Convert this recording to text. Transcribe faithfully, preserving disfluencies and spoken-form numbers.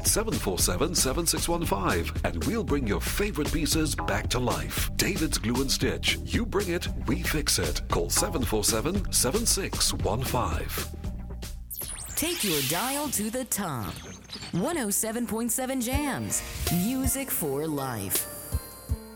at seven four seven, seven six one five and we'll bring your favorite pieces back to life. David's Glue and Stitch. You bring it, we fix it. Call seven four seven, seven six one five. Take your dial to the top. one oh seven point seven Jams. Music for life.